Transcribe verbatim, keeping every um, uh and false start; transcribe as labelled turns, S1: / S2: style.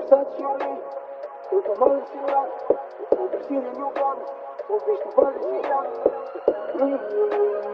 S1: Versace on me, eu tô mal ensinado. Eu preciso de mil dólares, vou ver se vale esse ano.